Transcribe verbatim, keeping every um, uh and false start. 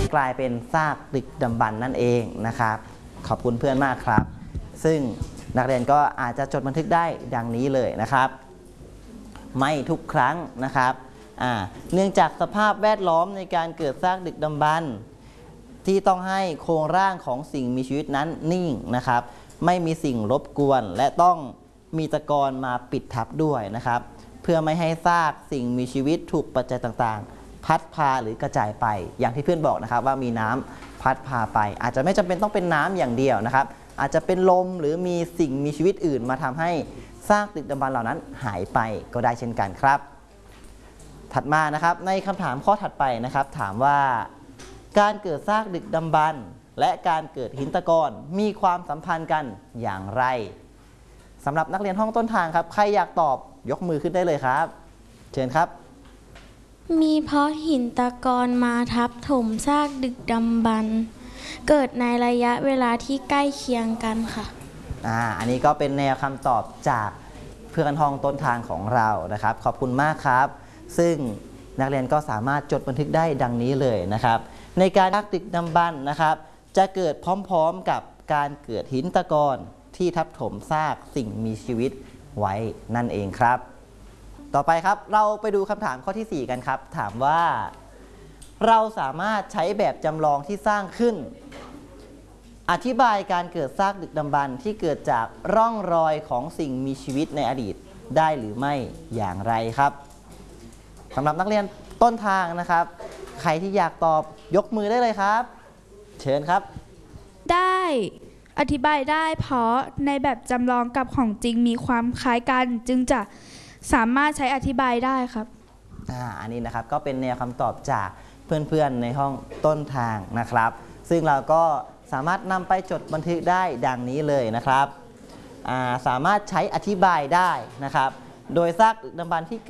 กลายเป็นซากดึกดำบรรพ์นั่นเองนะครับขอบคุณเพื่อนมากครับซึ่งนักเรียนก็อาจจะจดบันทึกได้ดังนี้เลยนะครับไม่ทุกครั้งนะครับเนื่องจากสภาพแวดล้อมในการเกิดซากดึกดำบรรพ์ที่ต้องให้โครงร่างของสิ่งมีชีวิตนั้นนิ่งนะครับไม่มีสิ่งรบกวนและต้องมีตะกอนมาปิดทับด้วยนะครับเพื่อไม่ให้ซากสิ่งมีชีวิตถูกปัจจัยต่างๆพัดพาหรือกระจายไปอย่างที่เพื่อนบอกนะครับว่ามีน้ำพัดพาไปอาจจะไม่จำเป็นต้องเป็นน้ำอย่างเดียวนะครับอาจจะเป็นลมหรือมีสิ่งมีชีวิตอื่นมาทำให้ซากดึกดำบรรพ์เหล่านั้นหายไปก็ได้เช่นกันครับถัดมานะครับในคำถามข้อถัดไปนะครับถามว่าการเกิดซากดึกดำบรรพ์และการเกิดหินตะกอนมีความสัมพันธ์กันอย่างไรสำหรับนักเรียนห้องต้นทางครับใครอยากตอบยกมือขึ้นได้เลยครับเชิญครับมีเพราะหินตะกอนมาทับถมซากดึกดำบรรพ์เกิดในระยะเวลาที่ใกล้เคียงกันค่ะอ่าอันนี้ก็เป็นแนวคำตอบจากเพื่อนห้องต้นทางของเรานะครับขอบคุณมากครับซึ่งนักเรียนก็สามารถจดบันทึกได้ดังนี้เลยนะครับในการซากดึกดำบรรพ์นะครับจะเกิดพร้อมๆกับการเกิดหินตะกอนที่ทับถมซากสิ่งมีชีวิตไว้นั่นเองครับต่อไปครับเราไปดูคำถามข้อที่สี่กันครับถามว่าเราสามารถใช้แบบจำลองที่สร้างขึ้นอธิบายการเกิดซากดึกดำบรรพ์ที่เกิดจากร่องรอยของสิ่งมีชีวิตในอดีตได้หรือไม่อย่างไรครับสำหรับนักเรียนต้นทางนะครับใครที่อยากตอบยกมือได้เลยครับเชิญครับได้อธิบายได้เพราะในแบบจำลองกับของจริงมีความคล้ายกันจึงจะสามารถใช้อธิบายได้ครับอ่าอันนี้นะครับก็เป็นแนวคำตอบจากเพื่อนๆในห้องต้นทางนะครับซึ่งเราก็สามารถนำไปจดบันทึกได้ดังนี้เลยนะครับอ่าสามารถใช้อธิบายได้นะครับโดยซากดึกดำบรรพ์ที่